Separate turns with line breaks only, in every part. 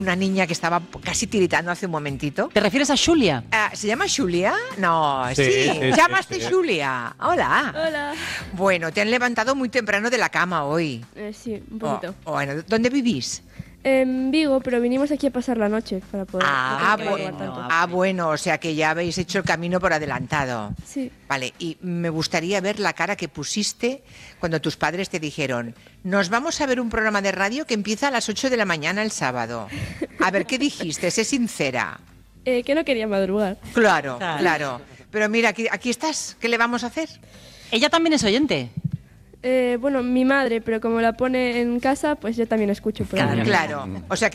una niña que estaba casi tiritando hace un momentito.
¿Te refieres a Xulia?
¿Se llama Xulia? No, sí.
Sí,
Llamaste
sí.
Xulia. Hola.
Hola.
Bueno, te han levantado muy temprano de la cama hoy.
Sí, un poquito.
Bueno, ¿dónde vivís?
En Vigo, pero vinimos aquí a pasar la noche para poder...
Ah,
no tener que
bueno.
madrugar tanto.
Bueno, o sea que ya habéis hecho el camino por adelantado.
Sí.
Vale, y me gustaría ver la cara que pusiste cuando tus padres te dijeron: nos vamos a ver un programa de radio que empieza a las 8 de la mañana el sábado. A ver, ¿qué dijiste? Sé sincera.
Que no quería madrugar.
Claro. Pero mira, aquí estás. ¿Qué le vamos a hacer?
Ella también es oyente.
Bueno, mi madre, pero como la pone en casa, pues yo también escucho por ahí.
Claro. O sea que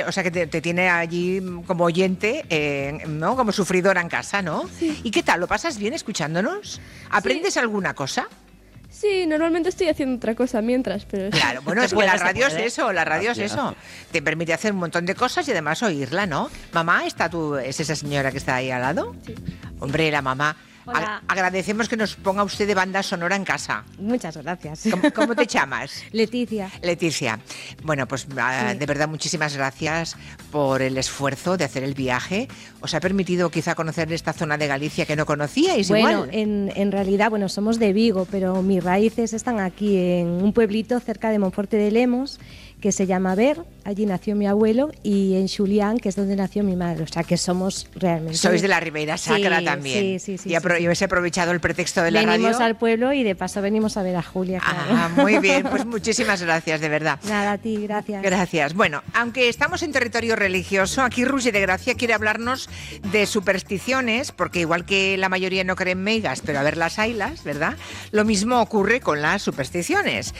te tiene allí como oyente, ¿no? Como sufridora en casa, ¿no?
Sí.
¿Y qué tal? ¿Lo pasas bien escuchándonos? ¿Aprendes alguna cosa?
Sí, normalmente estoy haciendo otra cosa mientras, pero...
Claro, bueno, es que la radio es eso, la radio es eso. Te permite hacer un montón de cosas y además oírla, ¿no? Mamá, ¿es esa señora que está ahí al lado?
Sí.
Hombre, la mamá.
Hola.
Agradecemos que nos ponga usted de banda sonora en casa.
Muchas gracias.
¿Cómo te llamas?
Leticia.
Leticia. Bueno, pues de verdad muchísimas gracias por el esfuerzo de hacer el viaje. ¿Os ha permitido quizá conocer esta zona de Galicia que no conocíais
Bueno,
igual?
en realidad, somos de Vigo, pero mis raíces están aquí en un pueblito cerca de Monforte de Lemos, que se llama Ver, allí nació mi abuelo, y en Xulián, que es donde nació mi madre. O sea, que somos realmente...
Sois de la Ribeira Sacra
Sí,
también.
sí.
Y habéis aprovechado el pretexto de la
Venimos
radio.
al pueblo y de paso venimos a ver a Julia. Claro.
Muy bien, pues muchísimas gracias, de verdad.
Nada, a ti, gracias.
Gracias. Bueno, aunque estamos en territorio religioso, aquí Roger de Gracia quiere hablarnos de supersticiones, porque igual que la mayoría no creen meigas, pero a ver las haylas, ¿verdad? Lo mismo ocurre con las supersticiones.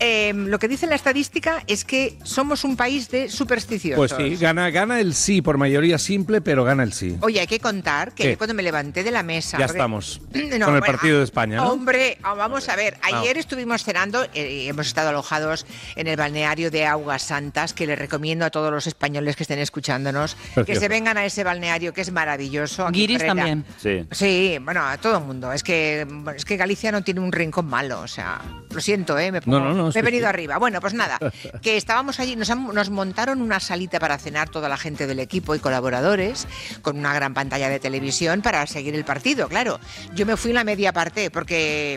Lo que dice la estadística es que somos un país de supersticiosos.
Pues sí, gana el sí por mayoría simple, pero gana el sí.
Oye, hay que contar que
¿Qué?
yo cuando me levanté de la mesa...
Ya
porque-
estamos
No,
con el
bueno,
partido de España, ¿no?
Hombre, vamos a ver. Ayer estuvimos cenando, hemos estado alojados en el balneario de Aguas Santas, que les recomiendo a todos los españoles que estén escuchándonos que
Precioso.
se vengan a ese balneario que es maravilloso. aquí en
Guiris
Herrera.
también.
Sí.
Sí, bueno, a todo el mundo. Es que Galicia no tiene un rincón malo, o sea, lo siento, me
No,
he
sí,
venido
sí.
arriba. Bueno, pues nada, que estábamos allí, nos montaron una salita para cenar toda la gente del equipo y colaboradores, con una gran pantalla de televisión para seguir el partido, claro. Yo me fui en la media parte porque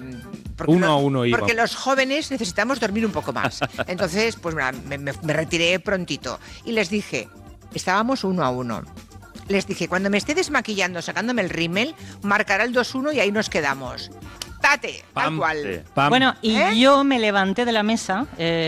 1-1 iba.
porque los jóvenes necesitamos dormir un poco más. Entonces, pues me retiré prontito y les dije, estábamos 1-1. Les dije, cuando me esté desmaquillando, sacándome el rímel, marcará el 2-1 y ahí nos quedamos. Tate, tal
Pam,
cual.
sí, pam.
Bueno, y
¿Eh?
yo me levanté de la mesa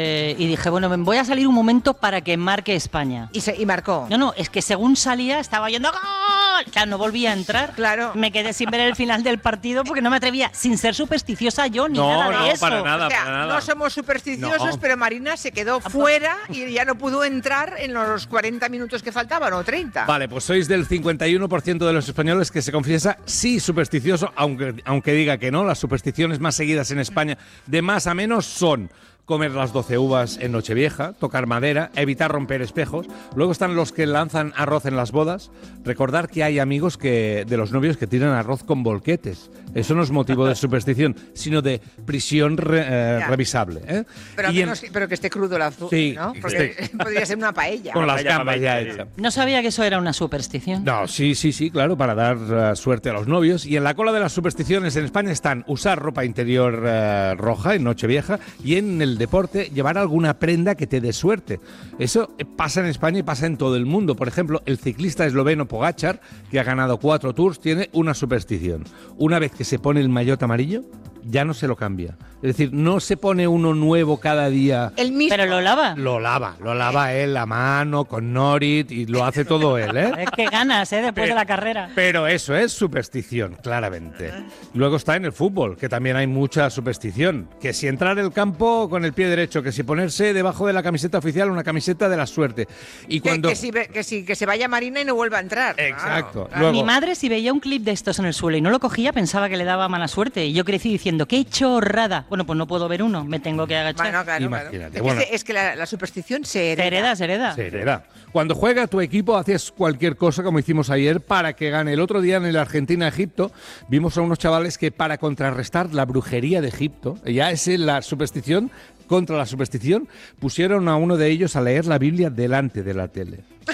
y dije, bueno, voy a salir un momento para que marque España.
Y marcó.
No, es que según salía estaba yendo ¡gol! Claro, no volvía a entrar.
Claro.
Me quedé sin ver el final del partido porque no me atrevía, sin ser supersticiosa yo ni
No,
nada de
no,
eso.
para nada.
O sea, no somos supersticiosos,
No.
pero Marina se quedó fuera y ya no pudo entrar en los 40 minutos que faltaban, o 30.
Vale, pues sois del 51% de los españoles que se confiesa sí supersticioso, aunque diga que no. Las supersticiones más seguidas en España de más a menos son comer las 12 uvas en Nochevieja, tocar madera, evitar romper espejos. Luego están los que lanzan arroz en las bodas. Recordar que hay amigos de los novios que tiran arroz con bolquetes. Eso no es motivo de superstición, sino de prisión revisable. ¿eh?
Pero,
Y
pero que esté crudo el azul,
Sí,
¿no?
que
Porque podría ser una paella.
con las gambas ya hechas.
No sabía que eso era una superstición.
No, sí, claro, para dar suerte a los novios. Y en la cola de las supersticiones en España están usar ropa interior roja en Nochevieja y en el deporte llevar alguna prenda que te dé suerte. Eso pasa en España y pasa en todo el mundo. Por ejemplo, el ciclista esloveno Pogačar, que ha ganado 4 Tours, tiene una superstición. Una vez que se pone el maillot amarillo, ya no se lo cambia. Es decir, no se pone uno nuevo cada día.
El mismo.
Pero lo lava.
Lo lava él a mano, con Norit, y lo hace todo él, ¿eh?
Es que ganas, después de la carrera.
Pero eso es superstición, claramente. Luego está en el fútbol, que también hay mucha superstición. Que si entrar el campo con el pie derecho, que si ponerse debajo de la camiseta oficial una camiseta de la suerte. Y cuando...
que se vaya Marina y no vuelva a entrar.
Exacto.
Claro.
Luego-
Mi madre, si veía un clip de estos en el suelo y no lo cogía, pensaba que le daba mala suerte. Y yo crecí diciendo, ¡qué chorrada! Bueno, pues no puedo ver uno, me tengo que agachar.
Bueno, claro.
Imagínate,
Es,
bueno.
es que la superstición se
Se hereda.
Se hereda. Cuando juega tu equipo haces cualquier cosa, como hicimos ayer, para que gane. El otro día en el Argentina-Egipto vimos a unos chavales que, para contrarrestar la brujería de Egipto, ya es la superstición, contra la superstición, pusieron a uno de ellos a leer la Biblia delante de la tele.